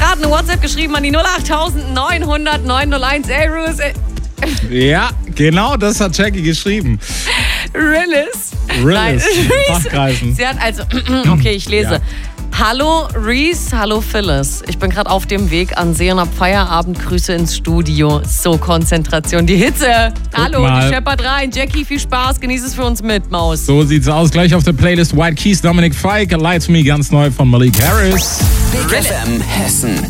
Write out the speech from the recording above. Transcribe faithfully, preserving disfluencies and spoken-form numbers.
gerade eine WhatsApp geschrieben an die null acht neun hundert neun null eins. Ey, Ruiz. Ja, genau das hat Jackie geschrieben. Rillis. Rillis. Fachkreisen. Sie hat also, okay, ich lese. Ja. Hallo Reese, hallo Phyllis. Ich bin gerade auf dem Weg an See und hab Feierabend. Grüße ins Studio. So, Konzentration, die Hitze. Guck hallo, mal. die scheppert rein. Jackie, viel Spaß, genieß es für uns mit, Maus. So sieht's aus. Gleich auf der Playlist White Keys, Dominic Fike, Lie to Me, ganz neu von Malik Harris. Big F M Hessen.